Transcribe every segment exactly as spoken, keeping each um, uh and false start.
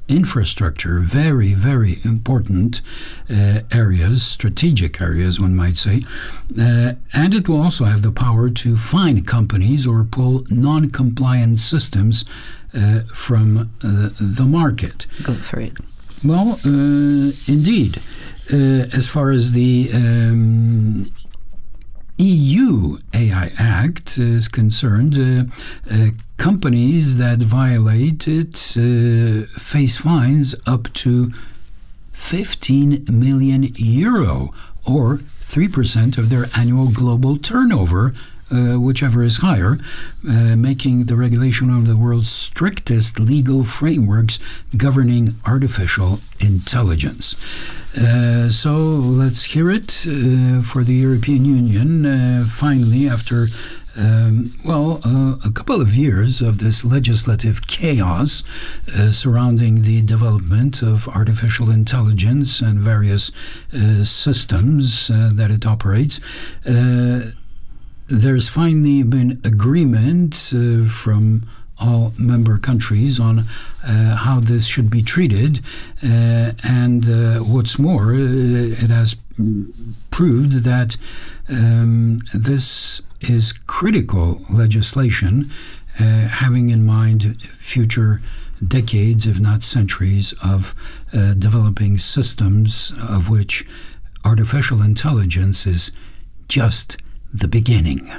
infrastructure, very, very important uh, areas, strategic areas, one might say. Uh, and it will also have the power to fine companies or pull non-compliant systems uh, from uh, the market. Go for it. Well, uh, indeed. Uh, as far as the um, E U A I Act is concerned, uh, uh, companies that violate it uh, face fines up to fifteen million euro, or three percent of their annual global turnover, uh, whichever is higher, uh, making the regulation one of the world's strictest legal frameworks governing artificial intelligence. Uh, so let's hear it uh, for the European Union. Uh, finally, after um, well, uh, a couple of years of this legislative chaos uh, surrounding the development of artificial intelligence and various uh, systems uh, that it operates, uh, there's finally been agreement uh, from all member countries on uh, how this should be treated, uh, and uh, what's more, uh, it has proved that um, this is critical legislation, uh, having in mind future decades, if not centuries, of uh, developing systems of which artificial intelligence is just the beginning.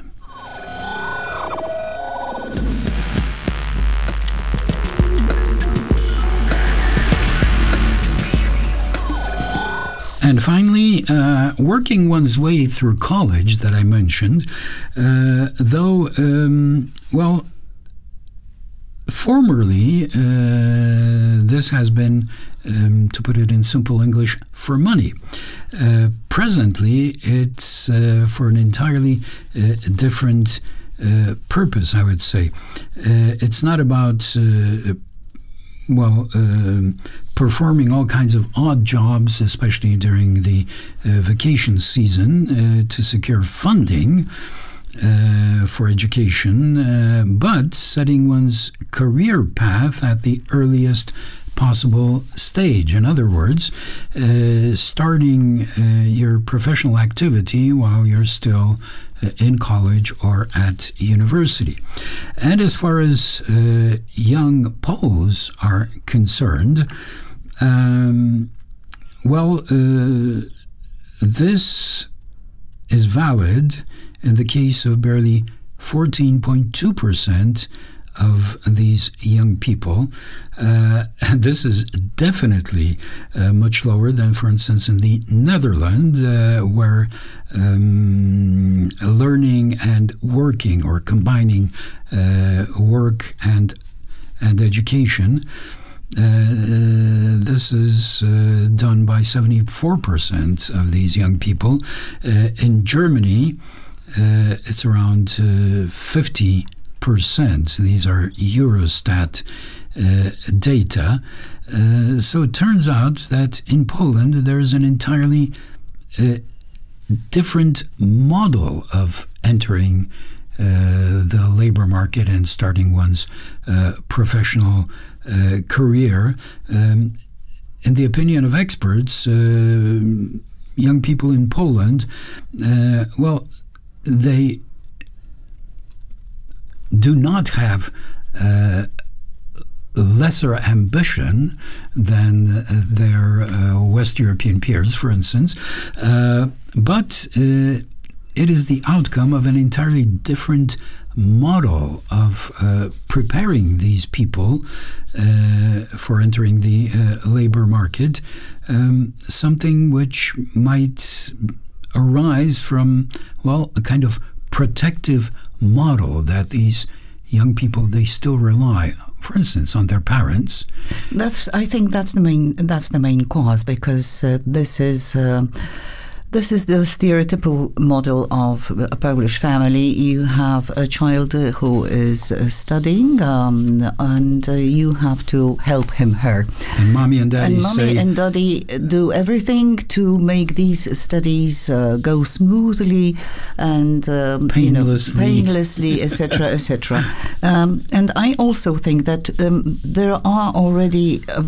And finally, uh, working one's way through college that I mentioned, uh, though, um, well, formerly, uh, this has been, um, to put it in simple English, for money. Uh, presently, it's uh, for an entirely uh, different uh, purpose, I would say. Uh, it's not about uh, well, uh, performing all kinds of odd jobs, especially during the uh, vacation season, uh, to secure funding uh, for education, uh, but setting one's career path at the earliest possible stage. In other words, uh, starting uh, your professional activity while you're still uh, in college or at university. And as far as uh, young Poles are concerned, um, well, uh, this is valid in the case of barely fourteen point two percent of these young people. Uh, and this is definitely uh, much lower than, for instance, in the Netherlands, uh, where um, learning and working, or combining uh, work and and education, Uh, this is uh, done by seventy-four percent of these young people. Uh, in Germany, uh, it's around uh, fifty percent. These are Eurostat uh, data. Uh, so it turns out that in Poland there is an entirely uh, different model of entering uh, the labor market and starting one's uh, professional Uh, career. Um, in the opinion of experts, uh, young people in Poland, uh, well, they do not have uh, lesser ambition than uh, their uh, West European peers, for instance, uh, but uh, it is the outcome of an entirely different model of uh, preparing these people uh, for entering the uh, labor market, um, something which might arise from, well, a kind of protective model that these young people, they still rely, for instance, on their parents. That's, I think that's the main, that's the main cause, because uh, this is uh, This is the stereotypical model of a Polish family. You have a child uh, who is uh, studying, um, and uh, you have to help him, her. And mommy and daddy and mommy say, and daddy do everything to make these studies uh, go smoothly and um, painlessly, you know, painlessly, et cetera, et cetera. Um, and I also think that um, there are already